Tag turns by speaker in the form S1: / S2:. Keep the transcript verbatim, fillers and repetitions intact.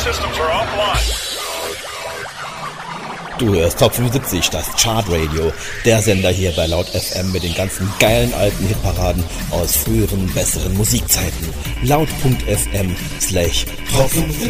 S1: systems are offline.
S2: Du hörst Top fünfundsiebzig, das Chartradio, der Sender hier bei Laut F M mit den ganzen geilen alten Hitparaden aus früheren, besseren Musikzeiten. Laut.fm slash Top